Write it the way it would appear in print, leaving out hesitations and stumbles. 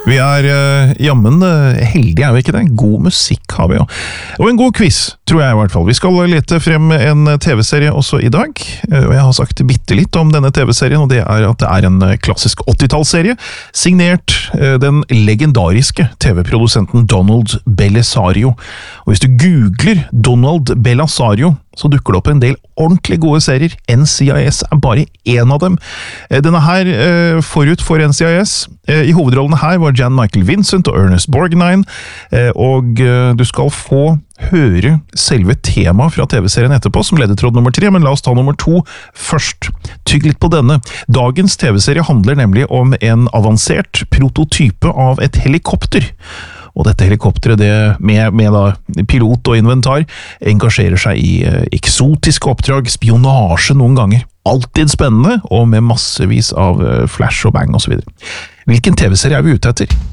Vi jammen heldige, vi ikke det? God musikk har vi jo. Og en god quiz, tror jeg i hvert fall. Vi skal lete frem en TV-serie også i dag, og jeg har sagt bitte litt om denne TV-serien, og det at det en klassisk 80-tallsserie, signert den legendariske TV-produsenten Donald Bellisario. Og hvis du googler Donald Bellisario, så dukker det opp en del ordentlig gode serier. NCIS bare en av dem. Denne her forut for NCIS. I hovedrollene her var Jan Michael Vincent og Ernest Borgnine, og du skal få høre selve temaet fra TV-serien etterpå, som ledetråd nummer 3, men la oss ta nummer 2 først. Tygg litt på denne. Dagens TV-serie handler nemlig om en avansert prototype av et helikopter. Og dette helikopteret, med da pilot og inventar, engasjerer seg i eksotiske oppdrag, spionasje noen ganger. Alltid spennende, og med massevis av flash og bang og så videre. Hvilken TV-serie vi ute etter?